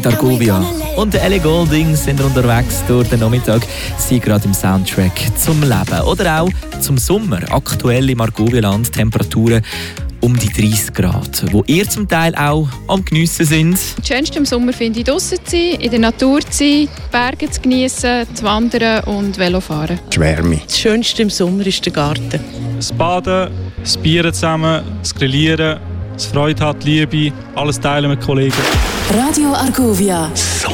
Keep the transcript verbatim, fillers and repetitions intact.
Argovia und Ellie Goulding sind unterwegs durch den Nachmittag. Sie gerade im Soundtrack zum Leben oder auch zum Sommer. Aktuell im Argovia-Land Temperaturen um die dreißig Grad, wo ihr zum Teil auch am Geniessen sind. Das Schönste im Sommer finde ich, draussen zu sein, in der Natur zu sein, die Berge zu geniessen, zu wandern und Velofahren. Die Wärme. Das Schönste im Sommer ist der Garten. Das Baden, das Bieren zusammen, das Grillieren, das Freude hat, Liebe, alles teilen mit Kollegen. Radio Argovia.